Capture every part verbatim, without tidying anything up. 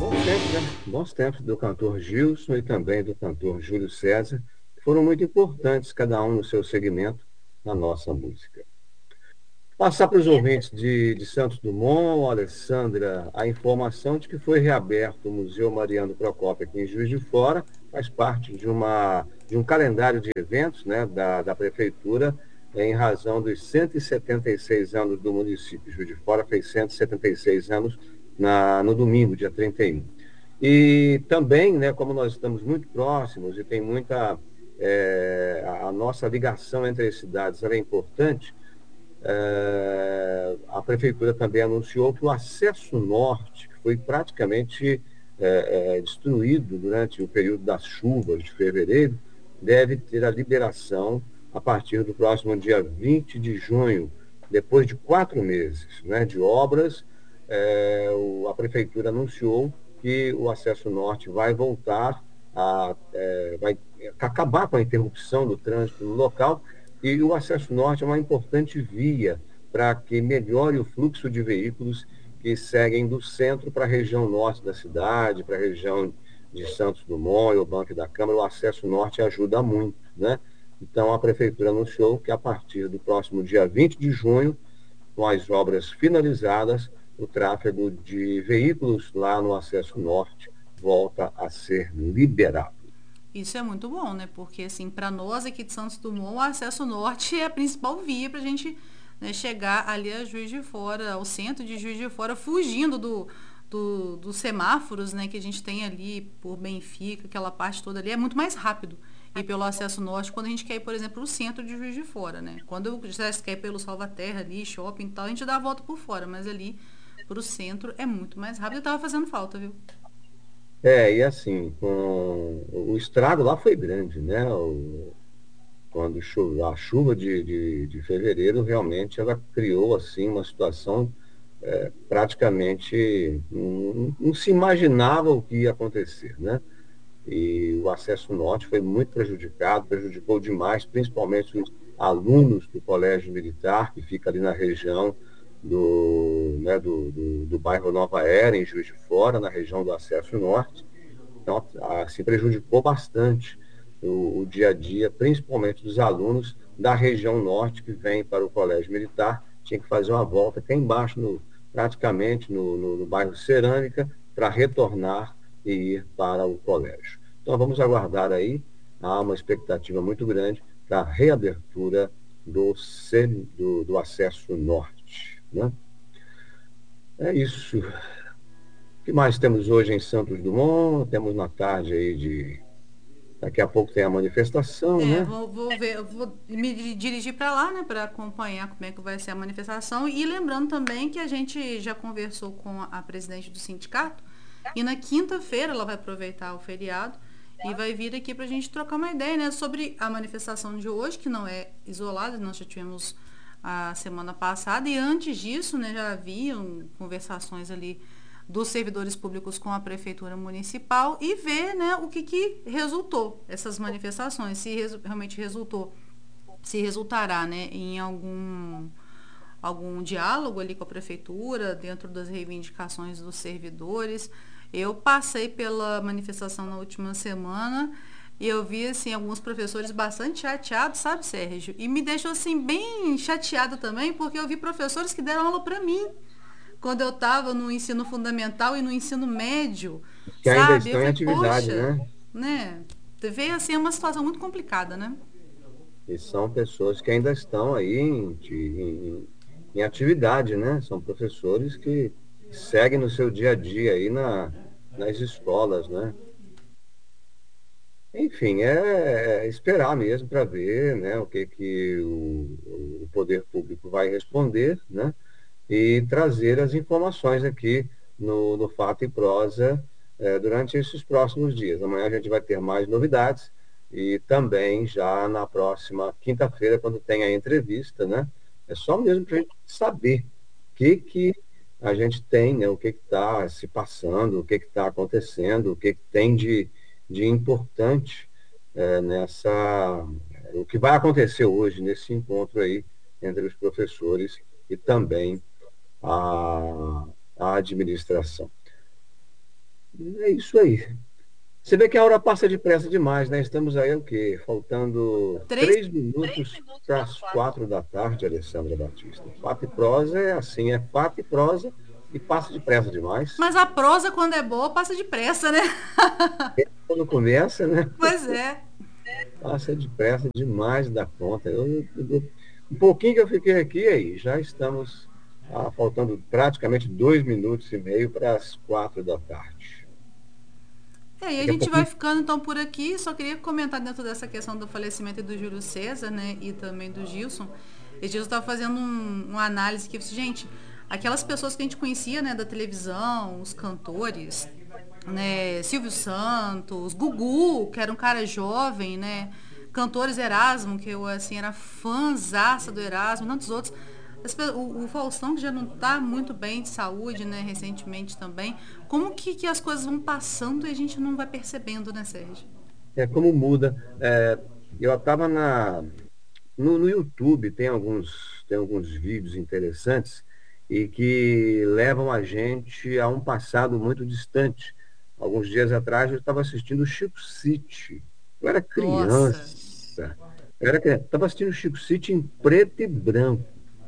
Bons tempos, né? Bons tempos do cantor Gilson e também do cantor Júlio César, que foram muito importantes, cada um no seu segmento, na nossa música. Passar para os ouvintes de, de Santos Dumont, Alessandra, a informação de que foi reaberto o Museu Mariano Procópio aqui em Juiz de Fora, faz parte de, uma, de um calendário de eventos, né, da, da Prefeitura, em razão dos cento e setenta e seis anos do município. Juiz de Fora fez cento e setenta e seis anos na, no domingo, dia trinta e um. E também, né, como nós estamos muito próximos e tem muita... É, a nossa ligação entre as cidades ela é importante. É, a prefeitura também anunciou que o acesso norte, que foi praticamente é, é, destruído durante o período das chuvas de fevereiro, deve ter a liberação a partir do próximo dia vinte de junho, depois de quatro meses, né, de obras. É, o, a prefeitura anunciou que o acesso norte vai voltar a é, vai acabar com a interrupção do trânsito no local, e o acesso norte é uma importante via para que melhore o fluxo de veículos que seguem do centro para a região norte da cidade, para a região de Santos Dumont e o Banco da Câmara. O acesso norte ajuda muito, né? Então, a prefeitura anunciou que a partir do próximo dia vinte de junho, com as obras finalizadas, o tráfego de veículos lá no acesso norte volta a ser liberado. Isso é muito bom, né? Porque, assim, para nós aqui de Santos Dumont, o acesso norte é a principal via para a gente, né, chegar ali a Juiz de Fora, ao centro de Juiz de Fora, fugindo do, do, dos semáforos, né, que a gente tem ali por Benfica, aquela parte toda ali. É muito mais rápido ir pelo acesso norte quando a gente quer ir, por exemplo, no centro de Juiz de Fora, né? Quando eu já quer ir pelo Salvaterra ali, shopping e tal, a gente dá a volta por fora, mas ali pro centro é muito mais rápido. Eu tava fazendo falta, viu? É, e assim, com... o estrago lá foi grande, né? O... Quando chu- a chuva de, de, de fevereiro realmente ela criou assim uma situação é, praticamente não, não se imaginava o que ia acontecer, né? E o acesso norte foi muito prejudicado, prejudicou demais, principalmente os alunos do Colégio Militar, que fica ali na região do, né, do, do, do bairro Nova Era, em Juiz de Fora, na região do acesso norte. Então, se prejudicou bastante o, o dia a dia, principalmente dos alunos da região norte que vêm para o Colégio Militar, tinha que fazer uma volta aqui embaixo, no, praticamente no, no, no bairro Cerâmica, para retornar e ir para o colégio. Então, vamos aguardar aí, há uma expectativa muito grande para a reabertura do, do, do acesso norte. Né? É isso. O que mais temos hoje em Santos Dumont? Temos na tarde aí de... Daqui a pouco tem a manifestação, É, né? vou, vou ver, eu vou me di- dirigir para lá, né, para acompanhar como é que vai ser a manifestação. E lembrando também que a gente já conversou com a presidente do sindicato e na quinta-feira ela vai aproveitar o feriado e vai vir aqui para a gente trocar uma ideia, né, sobre a manifestação de hoje, que não é isolada, nós já tivemos a semana passada e antes disso, né, já haviam conversações ali dos servidores públicos com a prefeitura municipal e ver, né, o que, que resultou essas manifestações, se resu realmente resultou, se resultará, né, em algum algum diálogo ali com a prefeitura dentro das reivindicações dos servidores. Eu passei pela manifestação na última semana e eu vi assim alguns professores bastante chateados, sabe, Sérgio? E me deixou assim bem chateada também, porque eu vi professores que deram aula para mim quando eu estava no ensino fundamental e no ensino médio, Que ainda sabe? Eu estão em falei, atividade, poxa, né? né? Veio assim uma situação muito complicada, né? E são pessoas que ainda estão aí em, em, em atividade, né? São professores que seguem no seu dia a dia aí na, nas escolas, né? Enfim, é, é esperar mesmo para ver, né, o que, que o, o poder público vai responder, né? E trazer as informações aqui no, no Fato e Prosa eh, durante esses próximos dias. Amanhã a gente vai ter mais novidades e também já na próxima quinta-feira, quando tem a entrevista, né? É só mesmo para a gente saber o que, que a gente tem, né? O que está se passando, o que está acontecendo, o que, que tem de, de importante eh, nessa... O que vai acontecer hoje nesse encontro aí entre os professores e também a, a administração. É isso aí. Você vê que a hora passa depressa demais, né? Estamos aí o quê? Faltando Três. três minutos para as quatro da tarde, Alessandra Batista. Fato e prosa é assim, é fato e prosa e passa depressa demais. Mas a prosa, quando é boa, passa depressa, né? Quando começa, né? Pois é. Passa depressa demais da conta. Eu, eu- eu- um pouquinho que eu fiquei aqui, aí, já estamos ah, faltando praticamente dois minutos e meio para as quatro da tarde. É, e a Daqui a gente vai pouquinho. ficando então por aqui. Só queria comentar dentro dessa questão do falecimento do Júlio César, né? E também do Gilson. E Gilson estava fazendo um, uma análise que, gente, aquelas pessoas que a gente conhecia, né, da televisão, os cantores, né, Silvio Santos, Gugu, que era um cara jovem, né? Cantores Erasmo, que eu assim era fãzaça do Erasmo, tantos outros. O, o Faustão, que já não está muito bem de saúde, né, recentemente também. Como que, que as coisas vão passando e a gente não vai percebendo, né, Sérgio? É como muda. É, eu estava na no, no YouTube, tem alguns, tem alguns vídeos interessantes e que levam a gente a um passado muito distante. Alguns dias atrás eu estava assistindo o Chico City. Eu era Nossa. criança. Eu era criança. Estava assistindo o Chico City em preto e branco.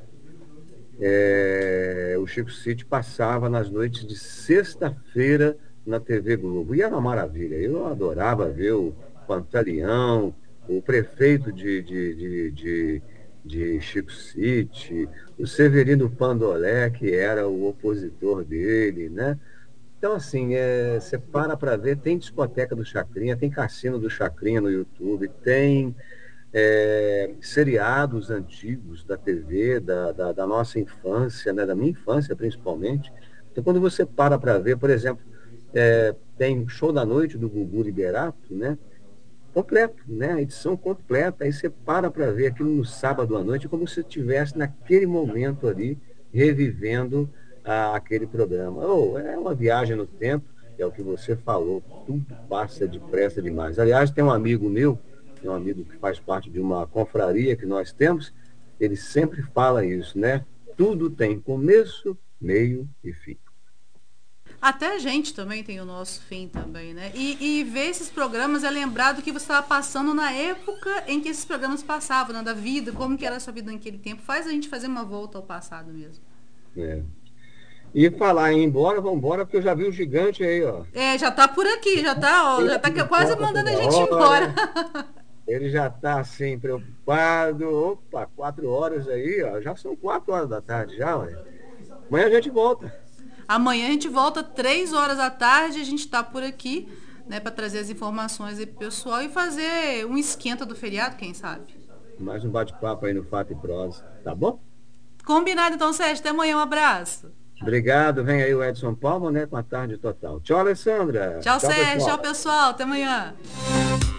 É, o Chico City passava nas noites de sexta-feira na T V Globo. E era uma maravilha. Eu adorava ver o Pantaleão, o prefeito de, de, de, de, de Chico City, o Severino Pandolé, que era o opositor dele, né? Então, assim, é, você para para ver, tem discoteca do Chacrinha, tem cassino do Chacrinha no YouTube, tem é, seriados antigos da T V, da, da, da nossa infância, né, da minha infância principalmente. Então, quando você para para ver, por exemplo, é, tem o Show da Noite do Gugu Liberato, né, completo, né, a edição completa, aí você para para ver aquilo no sábado à noite, como se estivesse naquele momento ali, revivendo ah, aquele programa. Ou é uma viagem no tempo, é o que você falou, tudo passa depressa demais. Aliás, tem um amigo meu, tem um amigo que faz parte de uma confraria que nós temos, ele sempre fala isso, né? Tudo tem começo, meio e fim. Até a gente também tem o nosso fim também, né? E, e ver esses programas é lembrar do que você estava passando na época em que esses programas passavam, né? Da vida, como que era a sua vida naquele tempo. Faz a gente fazer uma volta ao passado mesmo. Né? E falar em ir embora, vamos embora, porque eu já vi o gigante aí, ó. É, já tá por aqui, já tá, ó, Ele já tá quase toca mandando toda a gente embora. hora, ele já está assim, preocupado. Opa, quatro horas aí, ó. Já são quatro horas da tarde já, ué. Amanhã a gente volta. Amanhã a gente volta três horas da tarde, a gente tá por aqui, né, para trazer as informações aí pro pessoal e fazer um esquenta do feriado, quem sabe. Mais um bate-papo aí no Fato e Prosa, tá bom? Combinado então, Sérgio. Até amanhã, um abraço. Obrigado. Vem aí o Edson Palma, né, com a tarde total. Tchau, Alessandra. Tchau, Tchau, Sérgio. Tchau, pessoal. pessoal. Até amanhã.